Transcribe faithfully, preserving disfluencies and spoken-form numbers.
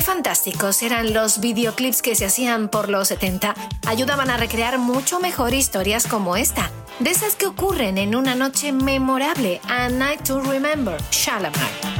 fantásticos eran los videoclips que se hacían por los setenta. Ayudaban a recrear mucho mejor historias como esta, de esas que ocurren en una noche memorable. A Night to Remember, Shalamar.